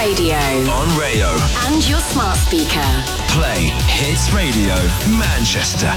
radio. On Rayo. And your smart speaker. Play Hits Radio Manchester.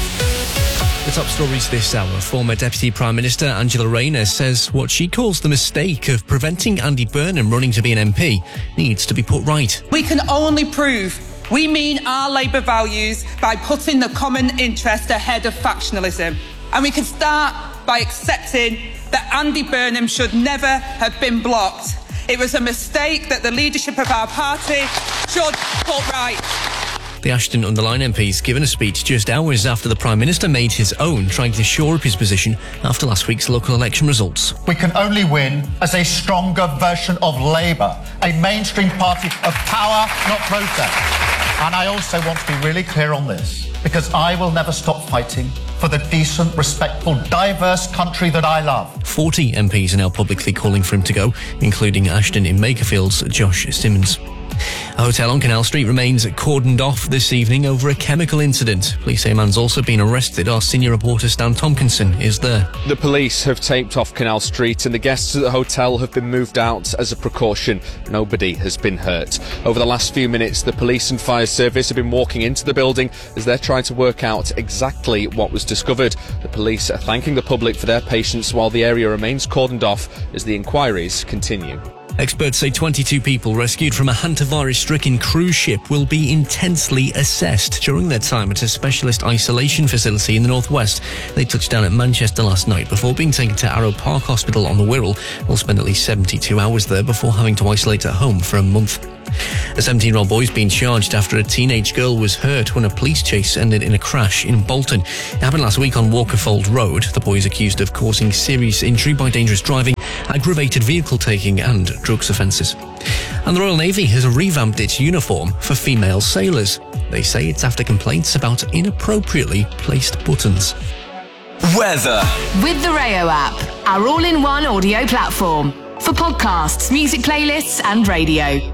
The top stories this hour. Former Deputy Prime Minister Angela Rayner says what she calls the mistake of preventing Andy Burnham running to be an MP needs to be put right. We can only prove we mean our Labour values by putting the common interest ahead of factionalism. And we can start by accepting that Andy Burnham should never have been blocked. It was a mistake that the leadership of our party should put right. The Ashton-under-Lyne MP's given a speech just hours after the Prime Minister made his own, trying to shore up his position after last week's local election results. We can only win as a stronger version of Labour, a mainstream party of power, not protest. And I also want to be really clear on this, because I will never stop fighting for the decent, respectful, diverse country that I love. 40 MPs are now publicly calling for him to go, including Ashton in Makerfield's Josh Simmons. A hotel on Canal Street remains cordoned off this evening over a chemical incident. Police say a man's also been arrested. Our senior reporter Stan Tompkinson is there. The police have taped off Canal Street and the guests at the hotel have been moved out as a precaution. Nobody has been hurt. Over the last few minutes, the police and fire service have been walking into the building as they're trying to work out exactly what was discovered. The police are thanking the public for their patience while the area remains cordoned off as the inquiries continue. Experts say 22 people rescued from a hantavirus-stricken cruise ship will be intensely assessed during their time at a specialist isolation facility in the northwest. They touched down at Manchester last night before being taken to Arrow Park Hospital on the Wirral. They'll spend at least 72 hours there before having to isolate at home for a month. A 17-year-old boy has been charged after a teenage girl was hurt when a police chase ended in a crash in Bolton. It happened last week on Walkerfold Road. The boy is accused of causing serious injury by dangerous driving, aggravated vehicle taking and drugs offences. And the Royal Navy has revamped its uniform for female sailors. They say it's after complaints about inappropriately placed buttons. Weather. With the Rayo app, our all-in-one audio platform for podcasts, music playlists and radio.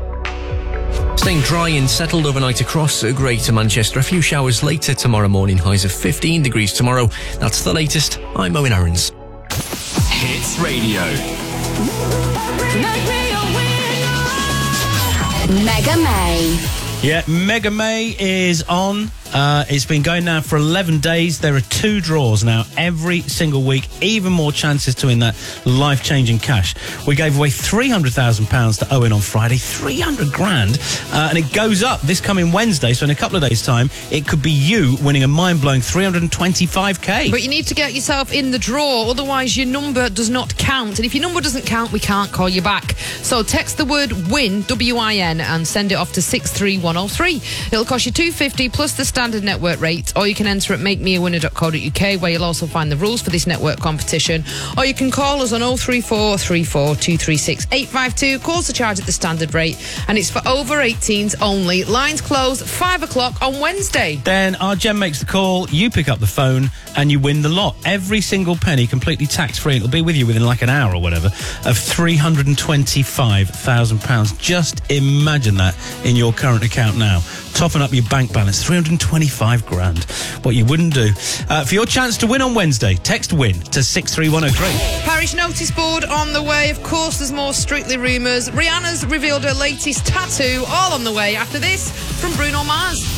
Staying dry and settled overnight across Greater Manchester. A few showers later tomorrow morning. Highs of 15 degrees tomorrow. That's the latest. I'm Owen Aarons. Hits Radio. Mega May. Yeah, Mega May is on. It's been going now for 11 days. There are 2 draws now every single week. Even more chances to win that life-changing cash. We gave away £300,000 to Owen on Friday. 300 grand. And it goes up this coming Wednesday. So in a couple of days' time, it could be you winning a mind-blowing 325k. But you need to get yourself in the draw. Otherwise, your number does not count. And if your number doesn't count, we can't call you back. So text the word WIN, W-I-N, and send it off to 63103. It'll cost you $2.50 plus the standard network rate, or you can enter at makemeawinner.co.uk, where you'll also find the rules for this network competition, or you can call us on 03434 236 852. Calls are charged at the standard rate, and it's for over 18s only. Lines close 5 o'clock on Wednesday. Then our Jen makes the call, you pick up the phone, and you win the lot. Every single penny, completely tax-free. It'll be with you within like an hour or whatever, of £325,000. Just imagine that in your current account now. Topping up your bank balance, 325 grand. What you wouldn't do. For your chance to win on Wednesday, text WIN to 63103. Parish notice board on the way. Of course, there's more Strictly rumours. Rihanna's revealed her latest tattoo. All on the way after this from Bruno Mars.